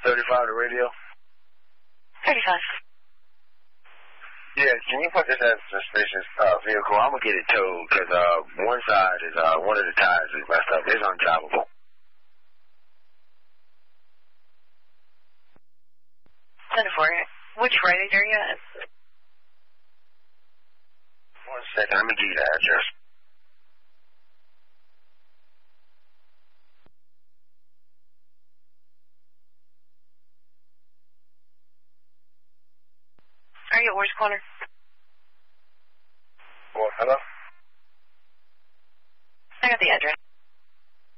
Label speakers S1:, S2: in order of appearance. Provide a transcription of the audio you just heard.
S1: 35 the radio?
S2: 35.
S1: Yeah, can you put this as a suspicious vehicle? I'm going to get it towed because one side is, one of the tires is messed up. It's undrivable.
S2: 10-4. Which Rite Aid are you at?
S1: 1 second, let me give you the address.
S2: Are you at Wars Corner?
S1: Well, hello?
S2: I got the address.